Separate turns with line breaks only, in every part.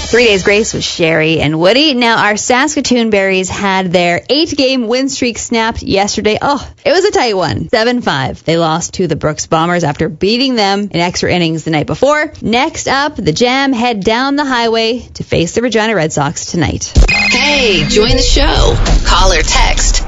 3 Days Grace with Sherry and Woody. Now, our Saskatoon Berries had their 8-game win streak snapped yesterday. Oh, it was a tight one. 7-5. They lost to the Brooks Bombers after beating them in extra innings the night before. Next up, the Jam head down the highway to face the Regina Red Sox tonight.
Hey, join the show. Call or text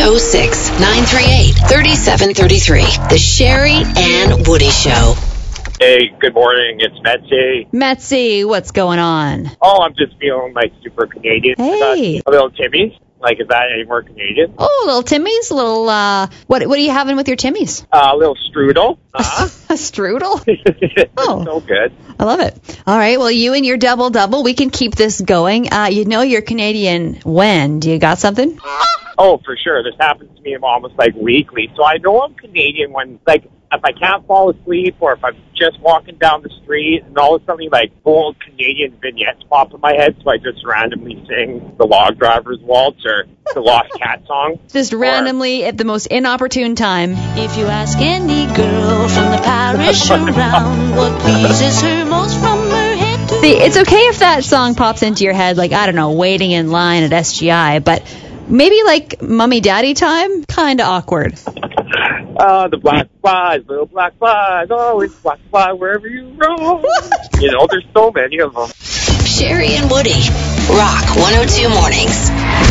306-938-3733. The Sherry and Woody Show.
Hey, good morning. It's Metsy.
Metsy, what's going on?
Oh, I'm just feeling like super Canadian.
Hey.
A little Timmy's. Like, is that any more Canadian?
Oh, little Timmy's, little, what are you having with your Timmy's?
A little strudel.
A strudel? Oh.
So good.
I love it. All right, well, you and your double-double, we can keep this going. You know you're Canadian when? Do you got something?
Oh, for sure. This happens to me almost like weekly. So I know I'm Canadian when, like, if I can't fall asleep or if I'm just walking down the street and all of a sudden, like, old Canadian vignettes pop in my head, so I just randomly sing the Log Driver's Waltz or the Lost Cat song.
Just randomly at the most inopportune time.
If you ask any girl from the parish around what pleases her most from her head to...
See, it's okay if that song pops into your head, like, I don't know, waiting in line at SGI, but maybe like Mummy Daddy time? Kind of awkward.
The black flies, little black flies, always black fly wherever you roam. You know, there's so many of them.
Sherry and Woody. Rock 102 Mornings.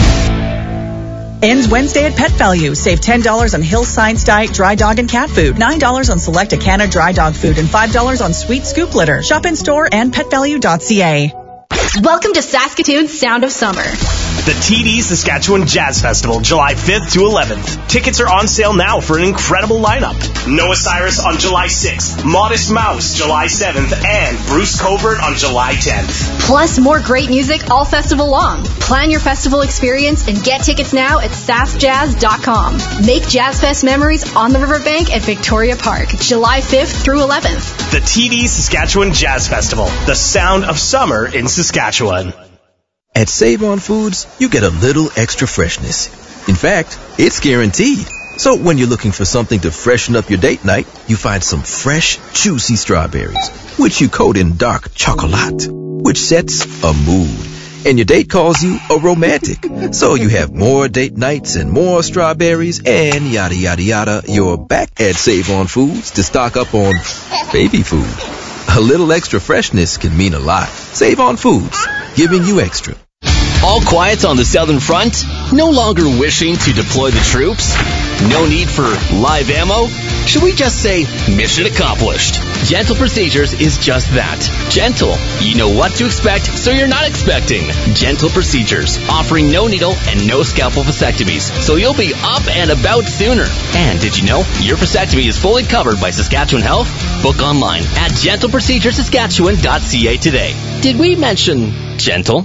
Ends Wednesday at Pet Value. Save $10 on Hill Science Diet dry dog and cat food, $9 on select Acana dry dog food, and $5 on sweet scoop litter. Shop in store and petvalue.ca.
Welcome to Saskatoon's Sound of Summer.
The TD Saskatchewan Jazz Festival, July 5th to 11th. Tickets are on sale now for an incredible lineup. Noah Cyrus on July 6th, Modest Mouse July 7th, and Bruce Covert on July 10th.
Plus more great music all festival long. Plan your festival experience and get tickets now at saskjazz.com. Make Jazz Fest memories on the riverbank at Victoria Park, July 5th through 11th.
The TD Saskatchewan Jazz Festival, the sound of summer in Saskatchewan.
At Save On Foods, you get a little extra freshness. In fact, it's guaranteed. So when you're looking for something to freshen up your date night, you find some fresh, juicy strawberries, which you coat in dark chocolate, which sets a mood. And your date calls you a romantic. So you have more date nights and more strawberries and yada, yada, yada. You're back at Save On Foods to stock up on baby food. A little extra freshness can mean a lot. Save On Foods, giving you extra.
All quiet on the Southern Front? No longer wishing to deploy the troops? No need for live ammo? Should we just say mission accomplished? Gentle Procedures is just that. Gentle. You know what to expect, so you're not expecting. Gentle Procedures, offering no needle and no scalpel vasectomies, so you'll be up and about sooner. And did you know your vasectomy is fully covered by Saskatchewan Health? Book online at gentleproceduresaskatchewan.ca today. Did we mention gentle?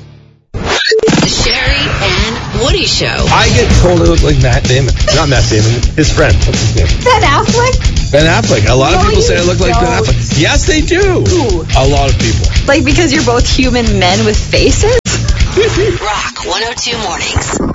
The Sherry and Woody Show.
I get told I look like Matt Damon. Not Matt Damon, his friend. What's his name?
Ben Affleck?
Ben Affleck. A lot of people say I look like Ben Affleck. Yes, they do.
Ooh.
A lot of people.
Like because you're both human men with faces?
Rock 102 Mornings.